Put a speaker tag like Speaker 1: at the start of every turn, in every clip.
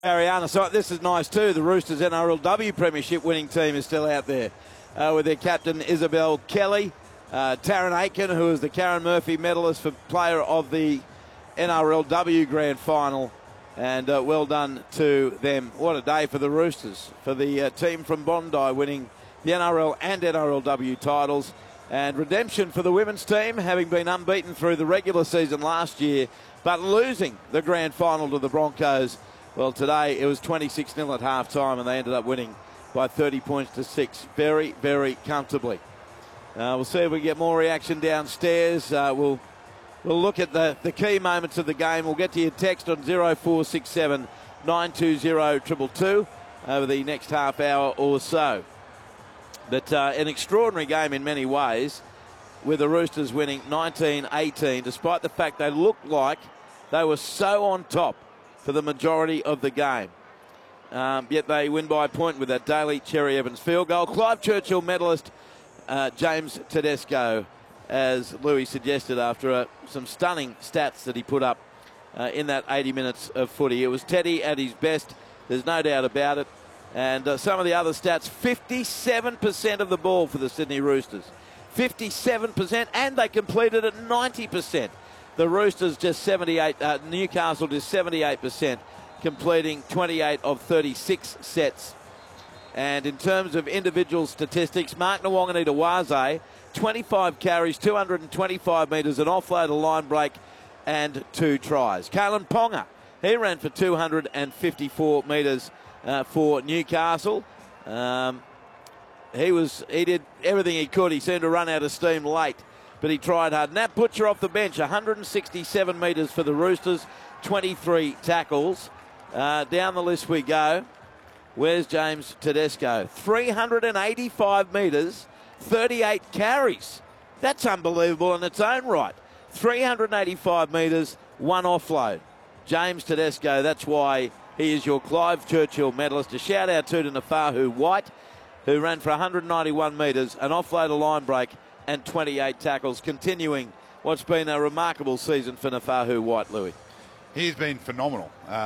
Speaker 1: Ariana. So this is nice too. The Roosters NRLW Premiership winning team is still out there with their captain Isabel Kelly, Taryn Aiken, who is the Karen Murphy medalist for player of the NRLW Grand Final, and well done to them. What a day for the Roosters, for the team from Bondi winning the NRL and NRLW titles, and redemption for the women's team, having been unbeaten through the regular season last year, but losing the Grand Final to the Broncos. Well, today it was 26-0 at half-time, and they ended up winning by 30 points to 6 very, very comfortably. We'll see if we get more reaction downstairs. We'll look at the key moments of the game. We'll get to your text on 0467 920 222 over the next half hour or so. But an extraordinary game in many ways, with the Roosters winning 19-18, despite the fact they looked like they were so on top for the majority of the game. Yet they win by a point with that Daly Cherry Evans field goal. Clive Churchill medalist James Tedesco, as Louis suggested, after some stunning stats that he put up in that 80 minutes of footy. It was Teddy at his best, there's no doubt about it. And some of the other stats, 57% of the ball for the Sydney Roosters. 57%, and they completed at 90%. The Roosters just 78, Newcastle just 78%, completing 28 of 36 sets. And in terms of individual statistics, Mark Nawaqanitawase, 25 carries, 225 metres, an offload, a line break, and 2 tries. Kalen Ponga, he ran for 254 metres for Newcastle. He did everything he could. He seemed to run out of steam late, but he tried hard. Nat Butcher off the bench, 167 metres for the Roosters, 23 tackles. Down the list we go. Where's James Tedesco? 385 metres, 38 carries. That's unbelievable in its own right. 385 metres, 1 offload. James Tedesco, that's why he is your Clive Churchill medalist. A shout out to Nafahu White, who ran for 191 metres, an offload, a line break, and 28 tackles, continuing what's been a remarkable season for Nafahu White, Louis.
Speaker 2: He's been phenomenal,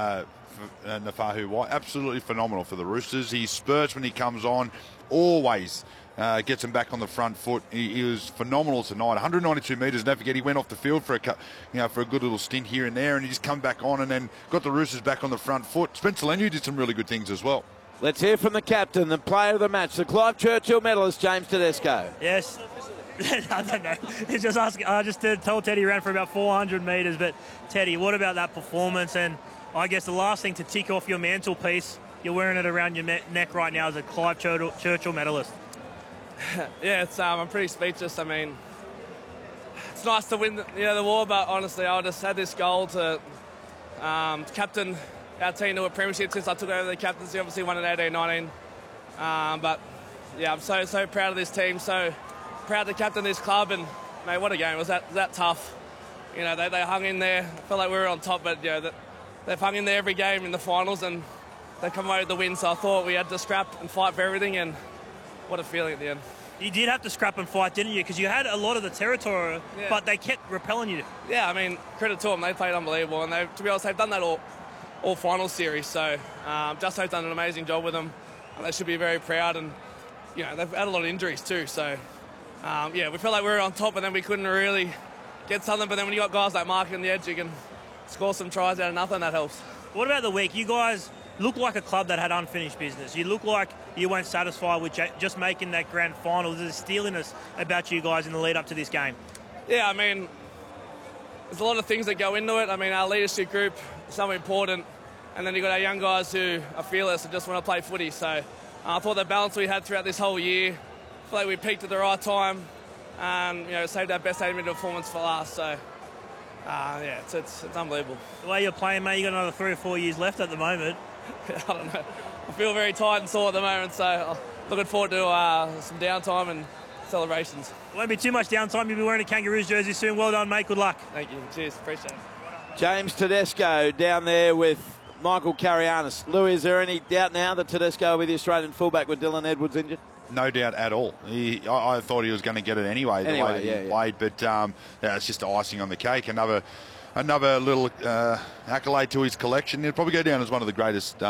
Speaker 2: Nafahu White. Absolutely phenomenal for the Roosters. He spurts when he comes on, always gets him back on the front foot. He was phenomenal tonight. 192 metres. Don't forget, he went off the field for a good little stint here and there, and he just come back on and then got the Roosters back on the front foot. Spencer Leniu did some really good things as well.
Speaker 1: Let's hear from the captain, the player of the match, the Clive Churchill medalist, James Tedesco.
Speaker 3: Yes. I don't know. He's just asking. I just told Teddy he ran for about 400 metres, but Teddy, what about that performance? And I guess the last thing to tick off your mantelpiece, you're wearing it around your neck right now as a Clive Churchill medalist.
Speaker 4: Yeah, it's I'm pretty speechless. I mean, it's nice to win the war, but honestly, I just had this goal to captain our team to a premiership since I took over the captaincy. Obviously won in 18-19, but yeah, I'm so proud of this team. So proud to captain this club, and mate, what a game. Was that tough? You know, they hung in there. I felt like we were on top, but they've hung in there every game in the finals, and they come away with the win. So I thought we had to scrap and fight for everything, and what a feeling at the end.
Speaker 3: You did have to scrap and fight, didn't you? Because you had a lot of the territory, but they kept repelling you.
Speaker 4: Yeah, I mean, credit to them. They played unbelievable, and to be honest, they've done that all final series. So Justo's done an amazing job with them. And they should be very proud, and they've had a lot of injuries too. So we felt like we were on top, and then we couldn't really get something. But then when you got guys like Mark on the edge, you can score some tries out of nothing. That helps.
Speaker 3: What about the week? You guys look like a club that had unfinished business. You look like you weren't satisfied with just making that grand final. There's a steeliness about you guys in the lead up to this game. Yeah,
Speaker 4: I mean, there's a lot of things that go into it. I mean, our leadership group is so important. And then you've got our young guys who are fearless and just want to play footy. So I thought the balance we had throughout this whole year, I feel like we peaked at the right time and, saved our best 80-minute performance for last. So, it's unbelievable.
Speaker 3: The way you're playing, mate, you got another 3 or 4 years left at the moment.
Speaker 4: I don't know. I feel very tired and sore at the moment, so looking forward to some downtime and celebrations.
Speaker 3: Won't be too much downtime. You'll be wearing a Kangaroos jersey soon. Well done, mate. Good luck.
Speaker 4: Thank you. Cheers. Appreciate it.
Speaker 1: James Tedesco down there with Michael Carianis. Louis, is there any doubt now that Tedesco will be the Australian fullback with Dylan Edwards injured?
Speaker 2: No doubt at all. I thought he was going to get it anyway, the way that he played, but it's just icing on the cake. Another little accolade to his collection. He'll probably go down as one of the greatest